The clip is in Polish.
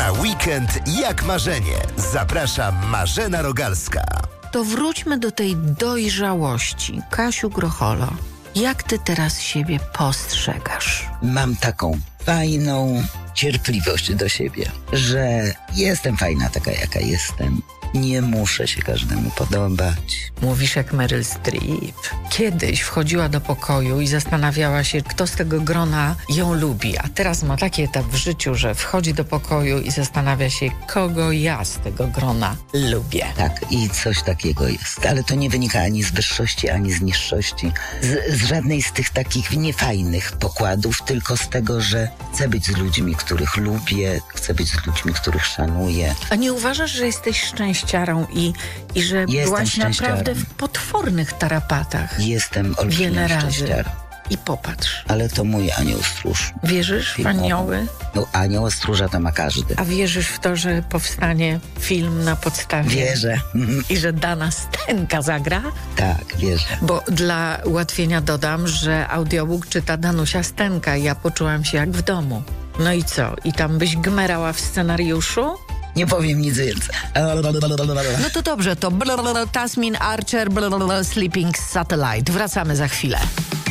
Na weekend jak marzenie. Zaprasza Marzena Rogalska. To wróćmy do tej dojrzałości. Kasiu Grocholo, jak ty teraz siebie postrzegasz? Mam taką fajną cierpliwość do siebie, że jestem fajna taka, jaka jestem. Nie muszę się każdemu podobać. Mówisz jak Meryl Streep. Kiedyś wchodziła do pokoju i zastanawiała się, kto z tego grona ją lubi. A teraz ma taki etap w życiu, że wchodzi do pokoju i zastanawia się, kogo ja z tego grona lubię. Tak, i coś takiego jest. Ale to nie wynika ani z wyższości, ani z niższości. Z żadnej z tych takich niefajnych pokładów, tylko z tego, że chcę być z ludźmi, których lubię, chcę być z ludźmi, których szanuję. A nie uważasz, że jesteś szczęściarą i że byłaś naprawdę w potwornych tarapatach? Jestem olbrzymim wiele razy. szczęściarą. I popatrz. Ale to mój anioł stróż. Wierzysz w anioły? No anioła stróża to ma każdy. A wierzysz w to, że powstanie film na podstawie... Wierzę. I że Dana Stenka zagra? Tak, wierzę. Bo dla ułatwienia dodam, że audiobook czyta Danusia Stenka i ja poczułam się jak w domu. No i co? I tam byś gmerała w scenariuszu? Nie powiem nic więcej. No to dobrze, to Tasmin Archer, Sleeping Satellite. Wracamy za chwilę.